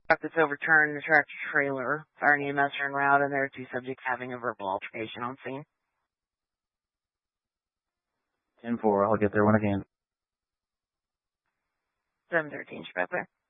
Truck that's overturned, the tractor trailer. Fire and EMS are en route, and there are 2 subjects having a verbal altercation on scene. 10-4, I'll get there when I can. 713, back there.